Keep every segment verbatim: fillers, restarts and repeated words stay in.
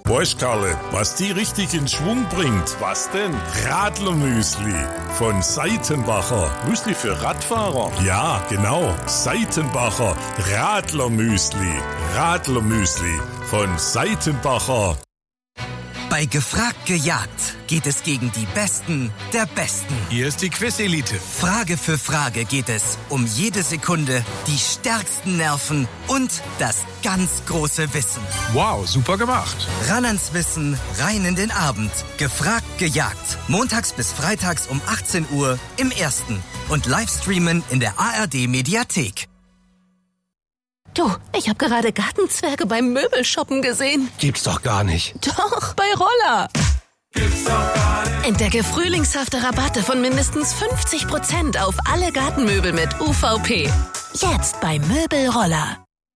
Weißt, Karle, was die richtig in Schwung bringt? Was denn? Radlermüsli von Seitenbacher. Müsli für Radfahrer? Ja, genau. Seitenbacher Radlermüsli. Radlermüsli von Seitenbacher. Bei Gefragt gejagt geht es gegen die Besten der Besten. Hier ist die Quiz-Elite. Frage für Frage geht es um jede Sekunde, die stärksten Nerven und das ganz große Wissen. Wow, super gemacht. Ran ans Wissen, rein in den Abend. Gefragt gejagt. Montags bis freitags um achtzehn Uhr im Ersten. Und Livestreamen in der A R D-Mediathek. Du, ich habe gerade Gartenzwerge beim Möbelshoppen gesehen. Gibt's doch gar nicht. Doch, bei Roller. Gibt's doch gar nicht. Entdecke frühlingshafte Rabatte von mindestens fünfzig Prozent auf alle Gartenmöbel mit U V P. Jetzt bei Möbelroller.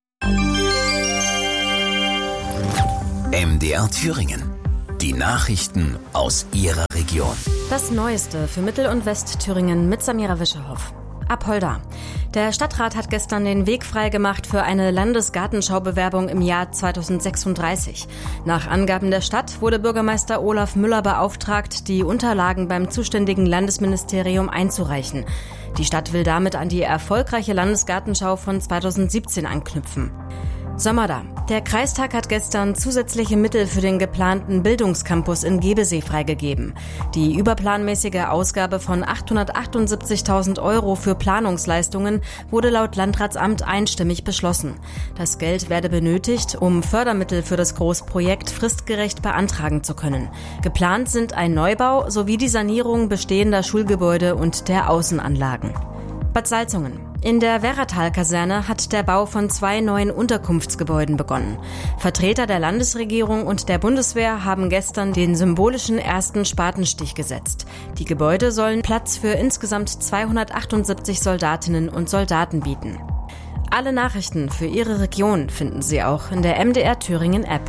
M D R Thüringen. Die Nachrichten aus Ihrer Region. Das Neueste für Mittel- und Westthüringen mit Samira Wischerhoff. Apolda. Der Stadtrat hat gestern den Weg freigemacht für eine Landesgartenschaubewerbung im Jahr zweitausendsechsunddreißig. Nach Angaben der Stadt wurde Bürgermeister Olaf Müller beauftragt, die Unterlagen beim zuständigen Landesministerium einzureichen. Die Stadt will damit an die erfolgreiche Landesgartenschau von zweitausendsiebzehn anknüpfen. Sömmerda. Der Kreistag hat gestern zusätzliche Mittel für den geplanten Bildungscampus in Gebesee freigegeben. Die überplanmäßige Ausgabe von achthundertachtundsiebzigtausend Euro für Planungsleistungen wurde laut Landratsamt einstimmig beschlossen. Das Geld werde benötigt, um Fördermittel für das Großprojekt fristgerecht beantragen zu können. Geplant sind ein Neubau sowie die Sanierung bestehender Schulgebäude und der Außenanlagen. Bad Salzungen. In der Werratal-Kaserne hat der Bau von zwei neuen Unterkunftsgebäuden begonnen. Vertreter der Landesregierung und der Bundeswehr haben gestern den symbolischen ersten Spatenstich gesetzt. Die Gebäude sollen Platz für insgesamt zweihundertachtundsiebzig Soldatinnen und Soldaten bieten. Alle Nachrichten für Ihre Region finden Sie auch in der M D R Thüringen App.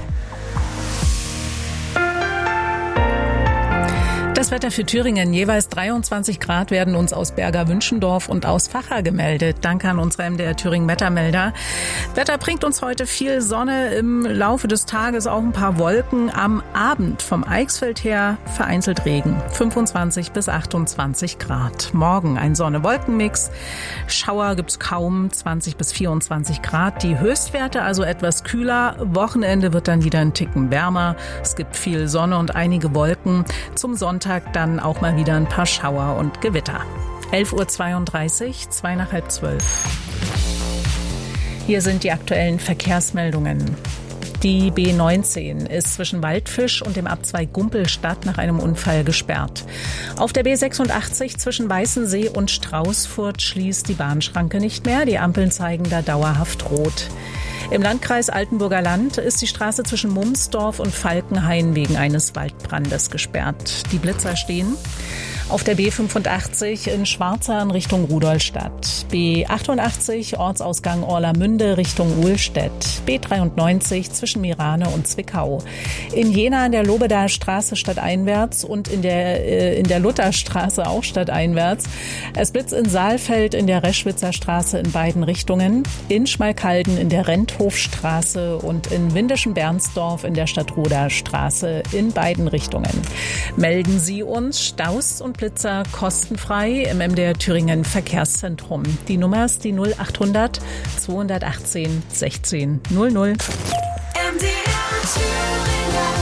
Das Wetter für Thüringen. Jeweils dreiundzwanzig Grad werden uns aus Berger-Wünschendorf und aus Vacha gemeldet. Danke an unsere M D R Thüringen Wettermelder. Wetter bringt uns heute viel Sonne, im Laufe des Tages auch ein paar Wolken. Am Abend vom Eichsfeld her vereinzelt Regen. fünfundzwanzig bis achtundzwanzig Grad. Morgen ein Sonne-Wolken-Mix. Schauer gibt's kaum, zwanzig bis vierundzwanzig Grad. Die Höchstwerte also etwas kühler. Wochenende wird dann wieder ein Ticken wärmer. Es gibt viel Sonne und einige Wolken. Zum Sonntag dann auch mal wieder ein paar Schauer und Gewitter. elf Uhr zweiunddreißig, zwei nach halb zwölf. Hier sind die aktuellen Verkehrsmeldungen. Die B neunzehn ist zwischen Waldfisch und dem Abzweig Gumpelstadt nach einem Unfall gesperrt. Auf der B sechsundachtzig zwischen Weißensee und Straußfurt schließt die Bahnschranke nicht mehr. Die Ampeln zeigen da dauerhaft rot. Im Landkreis Altenburger Land ist die Straße zwischen Mumsdorf und Falkenhain wegen eines Waldbrandes gesperrt. Die Blitzer stehen. Auf der B fünfundachtzig in Schwarzahn Richtung Rudolstadt. B achtundachtzig Ortsausgang Orlamünde Richtung Uhlstedt. B dreiundneunzig zwischen Mirane und Zwickau. In Jena an der Lobedaer Straße stadteinwärts und in der, äh, in der Lutherstraße auch stadteinwärts. Es blitzt in Saalfeld in der Reschwitzer Straße in beiden Richtungen. In Schmalkalden in der Renthofstraße und in Windischenbernsdorf in der Stadtroder Straße in beiden Richtungen. Melden Sie uns Staus und Blitzer kostenfrei im M D R Thüringen Verkehrszentrum. Die Nummer ist die null achthundert zweihundertachtzehn sechzehn null null. M D R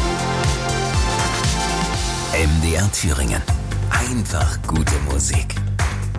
Thüringen. M D R Thüringen. Einfach gute Musik.